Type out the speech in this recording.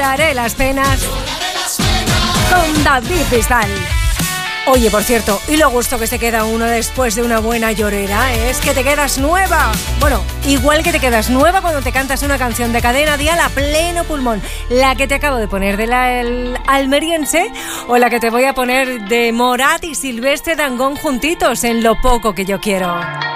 volaré las penas con David Bisbal. Oye, por cierto, y lo gusto que se queda uno después de una buena llorera es que te quedas nueva. Bueno, igual que te quedas nueva cuando te cantas una canción de Cadena Dial a pleno pulmón, la que te acabo de poner de el Almeriense o la que te voy a poner de Morat y Silvestre Dangond juntitos en Lo poco que yo quiero.